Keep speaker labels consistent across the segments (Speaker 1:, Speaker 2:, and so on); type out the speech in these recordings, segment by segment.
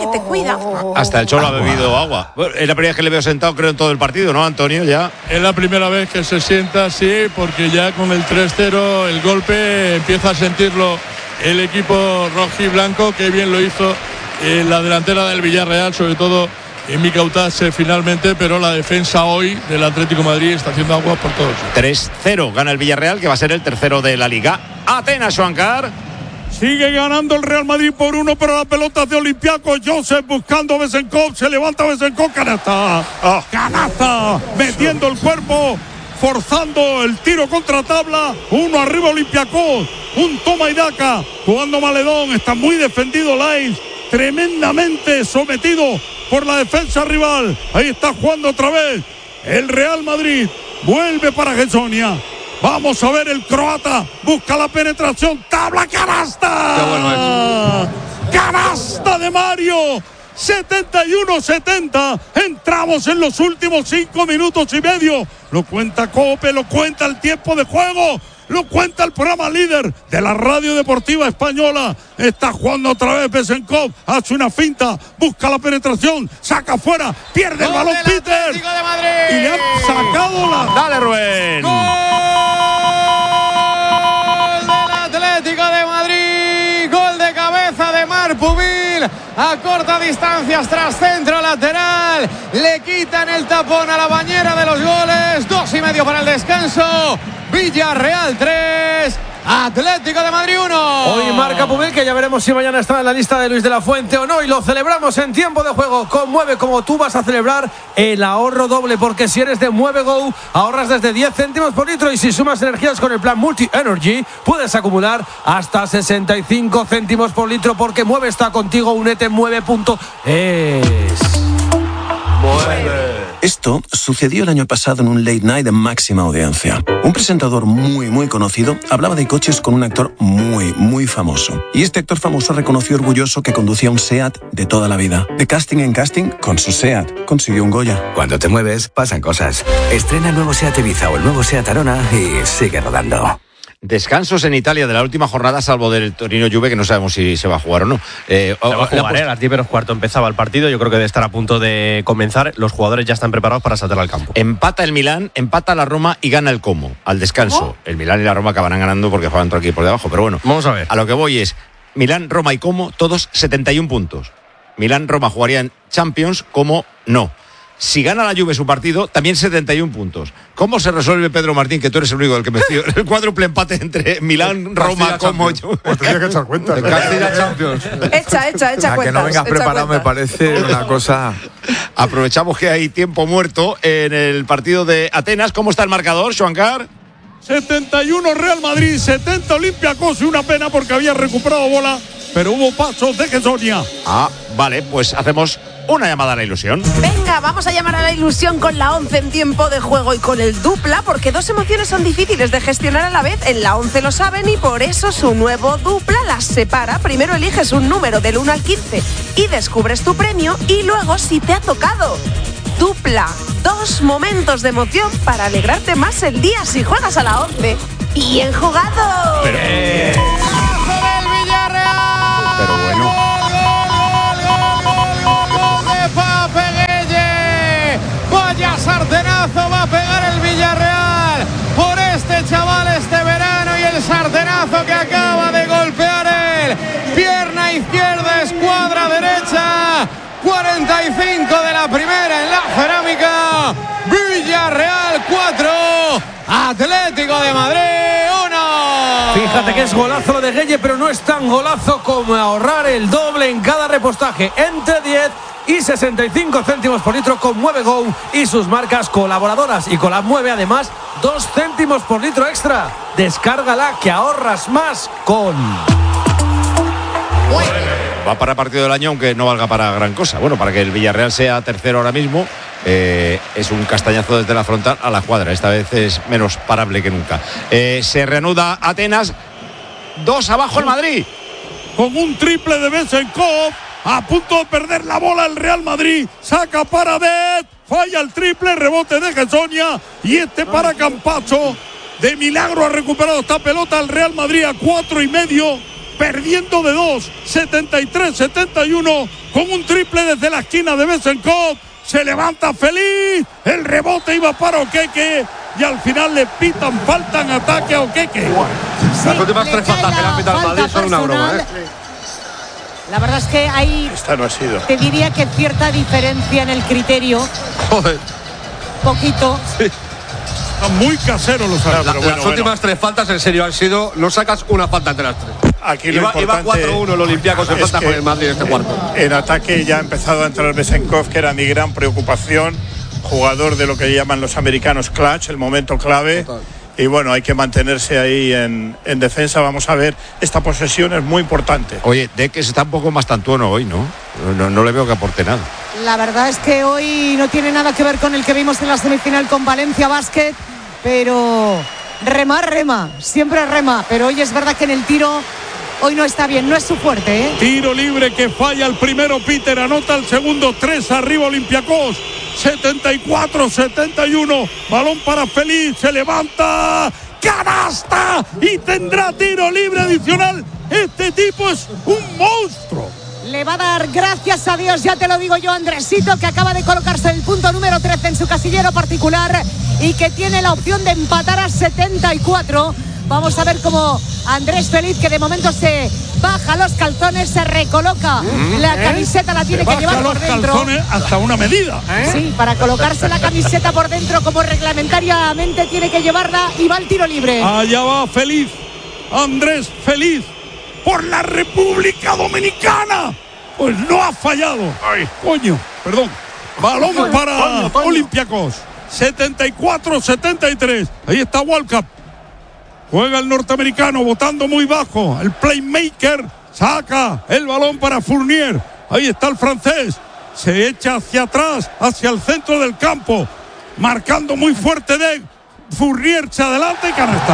Speaker 1: te cuida.
Speaker 2: Hasta el Cholo ha bebido agua. Bueno, es la primera vez que le veo sentado, creo, en todo el partido, ¿no, Antonio? Ya.
Speaker 3: Es la primera vez que se sienta así, porque ya con el 3-0 el golpe empieza a sentirlo el equipo rojiblanco. Que bien lo hizo la delantera del Villarreal, sobre todo en Mika Utase finalmente, pero la defensa hoy del Atlético de Madrid está haciendo agua por todos.
Speaker 2: 3-0 gana el Villarreal, que va a ser el tercero de la Liga. Atenas, Juancar.
Speaker 4: Sigue ganando el Real Madrid por 1, pero la pelota de Olympiacos. Joseph buscando a Besenkov, se levanta Besenkov, canasta. Canasta, metiendo el cuerpo, forzando el tiro contra tabla. 1 arriba Olympiacos, un toma y daca, jugando Maledón, está muy defendido Lais, tremendamente sometido por la defensa rival. Ahí está jugando otra vez el Real Madrid, vuelve para Gessonia. Vamos a ver el croata, busca la penetración, tabla, canasta.
Speaker 5: Qué bueno es.
Speaker 4: Canasta de Mario. 71-70. Entramos en los últimos 5 minutos y medio. Lo cuenta COPE, lo cuenta el tiempo de juego, lo cuenta el programa líder de la radio deportiva española. Está jugando otra vez Besenkov, hace una finta, busca la penetración, saca afuera, pierde el balón Peter. Y le han sacado la...
Speaker 2: Dale, Rubén.
Speaker 6: ¡Gol del Atlético de Madrid! Gol de cabeza de Marc Pubil a corta distancia tras centro lateral. Le quitan el tapón a la bañera de los goles. 2:30 para el descanso. Villarreal 3, Atlético de Madrid 1.
Speaker 7: Hoy marca Pubil, que ya veremos si mañana está en la lista de Luis de la Fuente o no. Y lo celebramos en tiempo de juego. Conmueve como tú vas a celebrar el ahorro doble, porque si eres de Mueve Go, ahorras desde 10 céntimos por litro. Y si sumas energías con el plan Multi Energy, puedes acumular hasta 65 céntimos por litro, porque Mueve está contigo. Únete en mueve.es.
Speaker 8: Esto sucedió el año pasado en un late night de máxima audiencia. Un presentador muy conocido hablaba de coches con un actor muy famoso. Y este actor famoso reconoció orgulloso que conducía un SEAT de toda la vida. De casting en casting, con su SEAT consiguió un Goya.
Speaker 9: Cuando te mueves, pasan cosas. Estrena el nuevo SEAT Ibiza o el nuevo SEAT Arona y sigue rodando.
Speaker 2: Descansos en Italia de la última jornada, salvo del Torino Juve, que no sabemos si se va a jugar o no.
Speaker 7: Se va a jugar, a las 10:15 empezaba el partido. Yo creo que debe estar a punto de comenzar. Los jugadores ya están preparados para saltar al campo.
Speaker 2: Empata el Milán, empata la Roma y gana el Como al descanso. El Milán y la Roma acabarán ganando porque juegan otro equipo por debajo. Pero bueno,
Speaker 7: vamos a ver.
Speaker 2: A lo que voy es Milán, Roma y Como, todos 71 puntos. Milán, Roma jugarían Champions, Como no. Si gana la Juve su partido, también 71 puntos. ¿Cómo se resuelve, Pedro Martín, que tú eres el único del que me fío, el cuádruple empate entre Milán, Roma, Como yo?
Speaker 5: Pues tendría que echar cuentas. Castilla Champions.
Speaker 1: Echa cuentas.
Speaker 5: Que no vengas preparado me parece una cosa...
Speaker 2: Aprovechamos que hay tiempo muerto en el partido de Atenas. ¿Cómo está el marcador, Juancar?
Speaker 4: 71 Real Madrid, 70 Olympiacos, y una pena porque había recuperado bola, pero hubo pasos de Gessonia.
Speaker 2: Vale, pues hacemos una llamada a la ilusión.
Speaker 1: Venga, vamos a llamar a la ilusión con la 11 en tiempo de juego y con el dupla, porque dos emociones son difíciles de gestionar a la vez. En la 11 lo saben y por eso su nuevo dupla las separa. Primero eliges un número del 1 al 15 y descubres tu premio, y luego, si te ha tocado dupla, 2 momentos de emoción para alegrarte más el día si juegas a la 11. ¡Bien jugado!
Speaker 2: Pero bueno.
Speaker 6: Vaya sartenazo va a pegar el Villarreal por este chaval este verano, y el sartenazo que acaba de golpear él. Pierna izquierda, escuadra derecha. 45 de la primera en la cerámica. Villarreal 4, Atlético de Madrid 1.
Speaker 7: Fíjate que es golazo lo de Gueye, pero no es tan golazo como ahorrar el doble en cada repostaje, entre 10 y 65 céntimos por litro con Mueve Go y sus marcas colaboradoras. Y con la Mueve, además, 2 céntimos por litro extra. Descárgala, que ahorras más con...
Speaker 2: Va para partido del año, aunque no valga para gran cosa. Bueno, para que el Villarreal sea tercero ahora mismo, es un castañazo desde la frontal a la cuadra. Esta vez es menos parable que nunca. Se reanuda Atenas. 2 abajo el Madrid.
Speaker 4: Con un triple de Besenkov. A punto de perder la bola el Real Madrid. Saca para Det. Falla el triple. Rebote de Gessonia. Y para Campazzo. De milagro ha recuperado esta pelota el Real Madrid a 4,5 perdiendo de 2, 73-71, con un triple desde la esquina de Bezenkov. Se levanta feliz, el rebote iba para Okeke y al final le pitan falta en ataque a Okeke.
Speaker 7: Las últimas 3 faltas que le han pitado al Madrid son una broma, ¿eh?
Speaker 10: La verdad es que hay,
Speaker 4: Esta no ha sido.
Speaker 10: te diría que cierta diferencia en el criterio.
Speaker 7: Joder.
Speaker 10: Poquito.
Speaker 7: Sí.
Speaker 4: Están muy caseros los árbitros.
Speaker 7: Las últimas 3 faltas, en serio, han sido. No sacas una falta entre las 3.
Speaker 4: Aquí lo
Speaker 7: Iba
Speaker 4: importante
Speaker 7: 4-1 el Olympiacos en falta con el Madrid en este cuarto.
Speaker 4: En ataque ya ha empezado a entrar Bezenkov, que era mi gran preocupación. Jugador de lo que llaman los americanos clutch, el momento clave. Total. Y bueno, hay que mantenerse ahí en defensa. Vamos a ver, esta posesión es muy importante.
Speaker 2: Oye, Deck está un poco más tantuono hoy, ¿no? No le veo que aporte nada.
Speaker 10: La verdad es que hoy no tiene nada que ver con el que vimos en la semifinal con Valencia Basket, pero rema, siempre rema, pero hoy es verdad que en el tiro hoy no está bien, no es su fuerte, ¿eh?
Speaker 4: Tiro libre que falla el primero Peter, anota el segundo, 3 arriba Olympiacos, 74-71, balón para Feliz, se levanta, canasta y tendrá tiro libre adicional. Este tipo es un monstruo.
Speaker 10: Le va a dar, gracias a Dios, ya te lo digo yo, Andresito, que acaba de colocarse el punto número 13 en su casillero particular y que tiene la opción de empatar a 74. Vamos a ver cómo Andrés Feliz, que de momento se baja los calzones, se recoloca la camiseta, la tiene que llevar por dentro.
Speaker 4: Los calzones hasta una medida.
Speaker 10: Sí, para colocarse la camiseta por dentro, como reglamentariamente tiene que llevarla, y va al tiro libre.
Speaker 4: Allá va Feliz, Andrés Feliz, por la República Dominicana. Pues no ha fallado. Ay, coño, perdón. Balón para Olympiacos. 74-73. Ahí está Walcott. Juega el norteamericano, botando muy bajo. El playmaker saca el balón para Fournier. Ahí está el francés. Se echa hacia atrás, hacia el centro del campo. Marcando muy fuerte de Fournier. Se adelanta y canasta.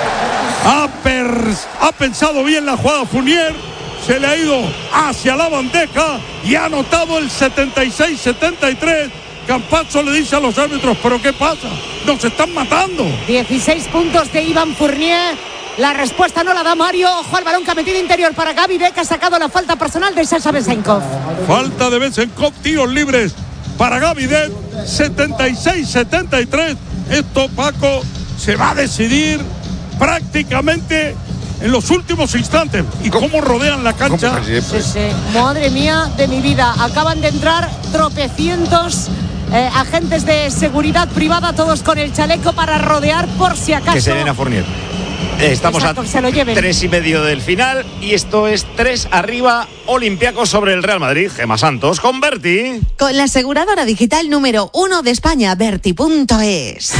Speaker 4: Ha pensado bien la jugada Fournier. Se le ha ido hacia la bandeja y ha anotado el 76-73. Campazzo le dice a los árbitros, ¿pero qué pasa? Nos están matando.
Speaker 10: 16 puntos de Ivan Fournier. La respuesta no la da Mario. Ojo al balón que ha metido interior para Gaby Deck. Ha sacado la falta personal de Sasha Bezenkov.
Speaker 4: Falta de Bezenkov, tiros libres para Gaby Deck. 76-73. Esto, Paco, se va a decidir prácticamente en los últimos instantes. ¿Y cómo rodean la cancha?
Speaker 10: Sí. Madre mía de mi vida. Acaban de entrar tropecientos agentes de seguridad privada, todos con el chaleco para rodear por si acaso.
Speaker 2: Que se den a Fournier. Estamos a 3:30 del final y esto es 3 arriba Olympiacos sobre el Real Madrid. Gemma Santos con Berti.
Speaker 11: Con la aseguradora digital número 1 de España, Berti.es.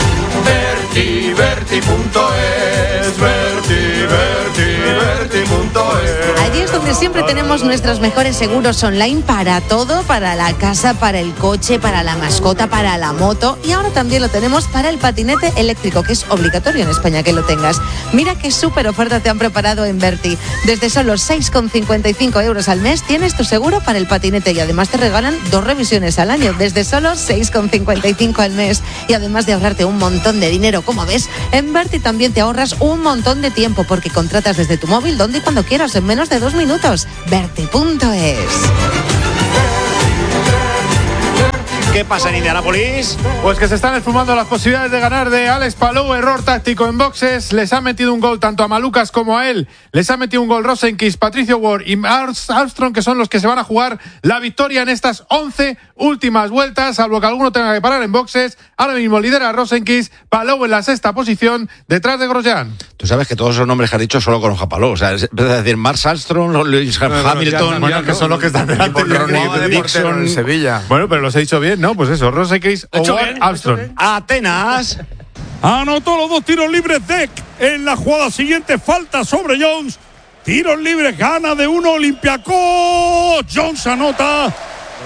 Speaker 11: Allí es donde siempre tenemos nuestros mejores seguros online para todo, para la casa, para el coche, para la mascota, para la moto, y ahora también lo tenemos para el patinete eléctrico, que es obligatorio en España que lo tengas. Mira qué súper oferta te han preparado en Berti. Desde solo 6,55 euros al mes tienes tu seguro para el patinete y además te regalan 2 revisiones al año desde solo 6,55 al mes. Y además de ahorrarte un montón de dinero, como ves, en Berti también te ahorras un montón de tiempo porque contratas desde tu móvil donde y cuando quieras en menos de 2 minutos. Berti.es.
Speaker 2: ¿Qué pasa en Indianápolis?
Speaker 12: Pues que se están esfumando las posibilidades de ganar de Alex Palou. Error táctico en boxes. Les ha metido un gol tanto a Malucas como a él. Les ha metido un gol Rosenquist, Patricio Ward y Armstrong, que son los que se van a jugar la victoria en estas 11 últimas vueltas, salvo que alguno tenga que parar en boxes. Ahora mismo lidera Rosenquist, Palou en la 6ª posición, detrás de Grosjean.
Speaker 2: Tú sabes que todos esos nombres que has dicho solo conozco a Palou. O sea, empieza a decir Mark Armstrong, Lewis Hamilton,
Speaker 12: bueno, que son los que están delante.
Speaker 2: Ronnie Dixon
Speaker 5: en Sevilla.
Speaker 12: Bueno, pero los he dicho bien, ¿no? Pues eso, Rosenquist o Armstrong.
Speaker 2: Atenas.
Speaker 4: Anotó los 2 tiros libres Deck en la jugada siguiente. Falta sobre Jones. Tiros libres, gana de 1 Olympiacos. Jones anota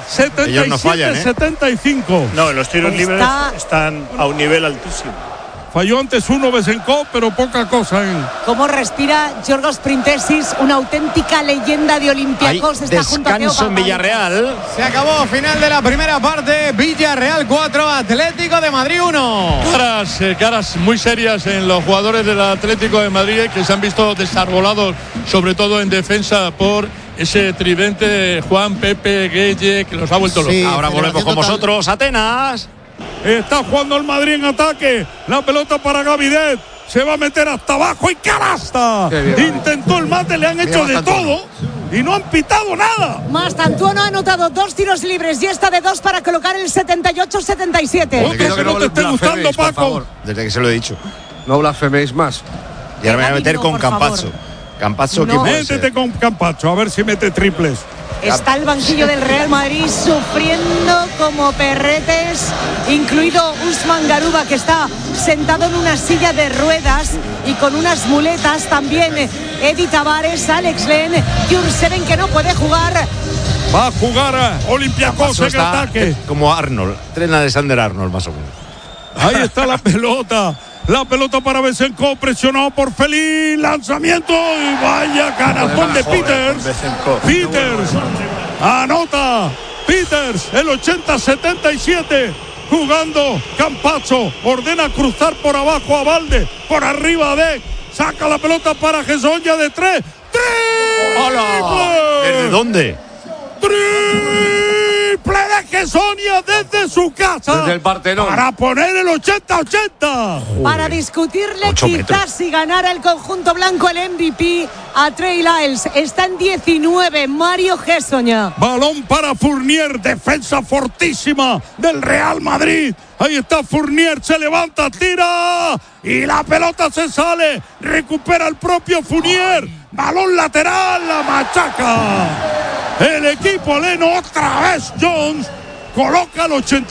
Speaker 4: 77-75.
Speaker 13: No, los tiros libres están a un nivel altísimo.
Speaker 4: Falló antes uno Besenkov, pero poca cosa.
Speaker 10: Cómo respira Giorgos Printesis, una auténtica leyenda de Olympiacos.
Speaker 2: Hay descanso en Villarreal.
Speaker 6: Se acabó, final de la primera parte. Villarreal 4, Atlético de Madrid 1.
Speaker 3: Caras muy serias en los jugadores del Atlético de Madrid, que se han visto desarbolados, sobre todo en defensa, por ese tridente Juan, Pepe, Gueye, que los ha vuelto locos.
Speaker 2: Ahora volvemos con vosotros, Atenas.
Speaker 4: Está jugando el Madrid en ataque. La pelota para Gavidet. Se va a meter hasta abajo y canasta. Intentó el mate, le han hecho de todo y no han pitado nada.
Speaker 10: Mastantuono ha anotado 2 tiros libres y esta de 2 para colocar el 78-77.
Speaker 4: Otro que no te esté gustando, Paco.
Speaker 2: Desde que se lo he dicho.
Speaker 5: No blasfeméis más.
Speaker 2: Y ahora me voy a meter con Campazzo. Campazzo,
Speaker 10: No.
Speaker 4: Métete con Campazzo, a ver si mete triples.
Speaker 10: Está el banquillo del Real Madrid sufriendo como perretes, incluido Usman Garuba, que está sentado en una silla de ruedas y con unas muletas. También Edi Tavares, Alex Len, Jurseven, que no puede jugar.
Speaker 4: Va a jugar Olympiacos en ataque.
Speaker 2: Como Arnold, tren Alexander Arnold, más o menos.
Speaker 4: Ahí está la pelota. La pelota para Besenkov, presionado por Feliz. Lanzamiento y vaya canastón de Peters. Peters anota. Peters, el 80-77. Jugando Campazzo. Ordena cruzar por abajo a Valde. Por arriba de. Saca la pelota para Gesonja de 3.
Speaker 2: ¡Hola! ¿Desde dónde?
Speaker 4: Triple de Gesonja desde su casa.
Speaker 5: Desde el Partenón.
Speaker 4: Para poner el 80-80.
Speaker 10: Para discutirle
Speaker 2: 8
Speaker 10: quizás
Speaker 2: metros.
Speaker 10: si ganara el conjunto blanco el MVP a Trey Lyles. Está en 19, Mario Gesonja.
Speaker 4: Balón para Fournier, defensa fortísima del Real Madrid. Ahí está Fournier, se levanta, tira y la pelota se sale. Recupera el propio Fournier. Balón lateral, la machaca. El equipo Leno, otra vez Jones, coloca el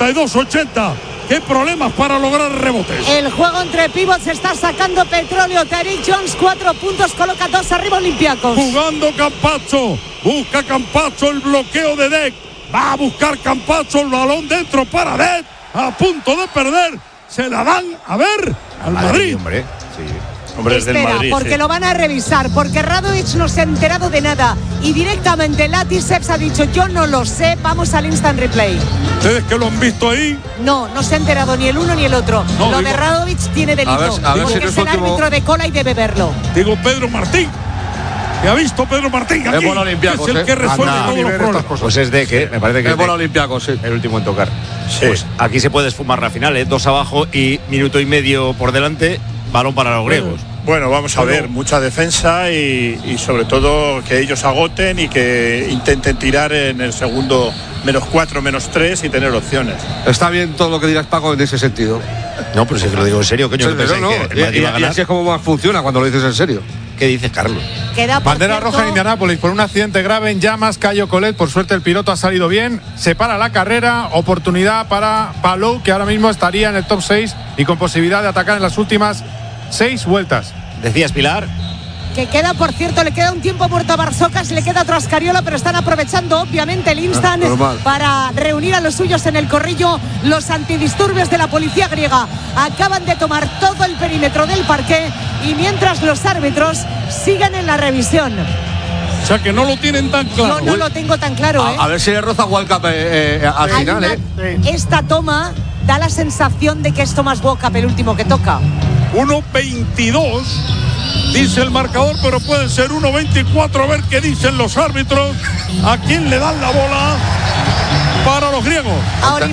Speaker 4: 82-80. ¿Qué problemas para lograr rebotes?
Speaker 10: El juego entre pivots está sacando petróleo. Tariq Jones, 4 puntos, coloca 2 arriba Olympiacos.
Speaker 4: Jugando Campazzo, busca Campazzo el bloqueo de Dec. Va a buscar Campazzo el balón dentro para Dec. A punto de perder. Se la dan, a ver, al Madrid.
Speaker 2: Hombre, sí.
Speaker 3: Hombre, es del
Speaker 10: Espera,
Speaker 3: Madrid,
Speaker 10: porque
Speaker 3: sí.
Speaker 10: lo van a revisar, porque Radovic no se ha enterado de nada y directamente Latiseps ha dicho yo no lo sé, vamos al instant replay.
Speaker 4: ¿Ustedes que lo han visto ahí?
Speaker 10: No se ha enterado ni el uno ni el otro.
Speaker 4: No,
Speaker 10: lo
Speaker 4: digo,
Speaker 10: de Radovic tiene delito,
Speaker 5: a ver
Speaker 10: porque
Speaker 5: si no
Speaker 10: es
Speaker 5: es
Speaker 10: el
Speaker 5: último.
Speaker 10: árbitro de cola y debe verlo.
Speaker 4: Digo Pedro Martín. ¿Qué ha visto Pedro Martín aquí?
Speaker 5: Es bola Olympiacos,
Speaker 4: es el que resuelve todos los problemas.
Speaker 2: Pues es de que, me parece que
Speaker 5: Es
Speaker 2: es
Speaker 5: bola
Speaker 2: de
Speaker 5: Olympiacos, sí.
Speaker 2: el último en tocar. Pues aquí se puede esfumar la final, 2 abajo y minuto y medio por delante, balón para los griegos.
Speaker 13: Bueno, vamos a ver, mucha defensa y sobre todo que ellos agoten y que intenten tirar en el segundo -4, -3 y tener opciones.
Speaker 5: Está bien todo lo que digas, Paco, en ese sentido.
Speaker 2: No, pero si que lo digo en serio, coño, ¿qué pensáis? ¿Que el Madrid va a
Speaker 5: Y
Speaker 2: ganar?
Speaker 5: así es como más funciona cuando lo dices en serio.
Speaker 2: ¿Qué dices, Carlos?
Speaker 10: Queda, por
Speaker 12: Bandera
Speaker 10: cierto,
Speaker 12: roja en Indianápolis por un accidente grave en llamas. Cayo Colet, por suerte el piloto ha salido bien. Se para la carrera, oportunidad para Palou, que ahora mismo estaría en el top 6 y con posibilidad de atacar en las últimas 6 vueltas.
Speaker 2: ¿Decías, Pilar?
Speaker 10: Que queda, por cierto, le queda un tiempo muerto a Barsocas, le queda otro a Ascariola, pero están aprovechando obviamente el instant para reunir a los suyos en el corrillo. Los antidisturbios de la policía griega acaban de tomar todo el perímetro del parque y mientras los árbitros siguen en la revisión.
Speaker 4: O sea que no lo tienen tan claro.
Speaker 10: Yo no lo tengo tan claro,
Speaker 5: A ver si le roza Walcap al
Speaker 10: Hay
Speaker 5: final,
Speaker 10: una- Esta toma da la sensación de que es Thomas Walcap el último que toca.
Speaker 4: 1.22 dice el marcador, pero puede ser 1.24. A ver qué dicen los árbitros. ¿A quién le dan la bola para los griegos?
Speaker 10: A